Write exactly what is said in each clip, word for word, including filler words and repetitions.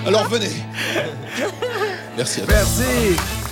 Alors venez. Merci à tous. Merci.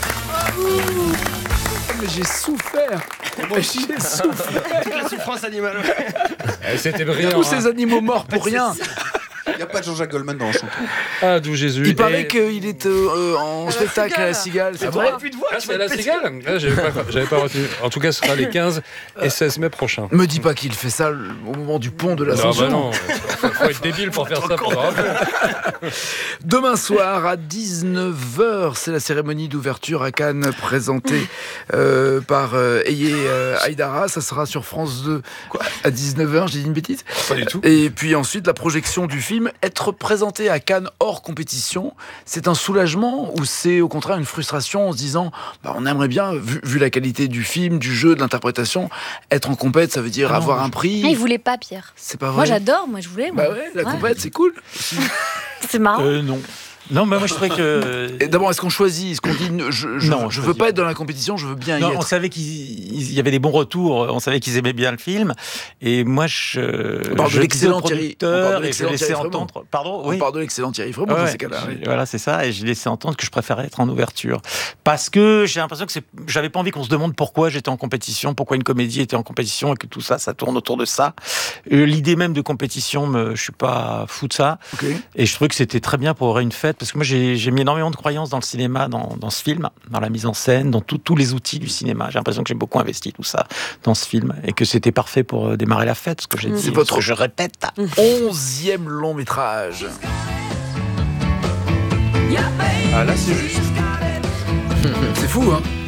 Mais j'ai souffert. Moi j'ai souffert. Toute la souffrance animale. Eh, C'était brillant. Tous ces animaux morts pour rien. Il n'y a pas de Jean-Jacques Goldman dans la chanson. Ah, d'où Jésus. Il paraît Et- qu'il est euh, en la spectacle à la Cigale. Cigale. C'est Ah vrai. bon Plus de voix, Ah, tu c'est vas la te péter. Cigale. Ah, j'avais pas, j'avais pas retenu. En tout cas, ce sera les quinze et seize mai prochains. Me dis pas qu'il fait ça au moment du pont de Non, l'Ascension. bah non. Faut, faut être débile pour faire ça. Pour te rappeler. Demain soir à dix-neuf heures, c'est la cérémonie d'ouverture à Cannes présentée euh, par euh, Eye euh, Haïdara. Ça sera sur France deux à dix-neuf heures, j'ai dit une bêtise. Pas du tout. Et puis ensuite la projection du film. Être présenté à Cannes hors compétition, c'est un soulagement ou c'est au contraire une frustration en se disant bah, on aimerait bien, vu, vu la qualité du film, du jeu, de l'interprétation, être en compète, ça veut dire Ah non, avoir un prix. Ah, il voulait pas, Pierre. C'est pas vrai. Moi, j'adore. Moi, je voulais. Moi. Bah ouais, la Ouais. compète, c'est cool. C'est marrant. Euh, non. Non, mais moi je trouvais que. Et d'abord, est-ce qu'on choisit? Est-ce qu'on dit je, je, Non, je je veux choisis pas pas. être dans la compétition, je veux bien y Non, on être. savait qu'il il y avait des bons retours, on savait qu'ils aimaient bien le film, et moi je. On parle de je l'excellent disais au Thierry- on producteur parle de et je l'excellent laissais Thierry entendre. Pardon, On oui. parle de l'excellent Thierry Fremont dans Ouais, ces cas-là. j'ai- Voilà, c'est ça, et j'ai laissé entendre que je préférais être en ouverture. Parce que j'ai l'impression que c'est, j'avais pas envie qu'on se demande pourquoi j'étais en compétition, pourquoi une comédie était en compétition, et que tout ça, ça tourne autour de ça. Euh, L'idée même de compétition, me, je suis pas fou de ça. Ok. Et je trouvais que c'était très bien pour Aurez une fête, parce que moi j'ai, j'ai mis énormément de croyances dans le cinéma, dans, dans ce film, dans la mise en scène, dans tout- tous les outils du cinéma. J'ai l'impression que j'ai beaucoup investi tout ça dans ce film, et que c'était parfait pour euh, démarrer la fête, ce que j'ai dit, C'est votre- ce que je répète. Onzième long métrage. Ah là, c'est juste. C'est fou, hein?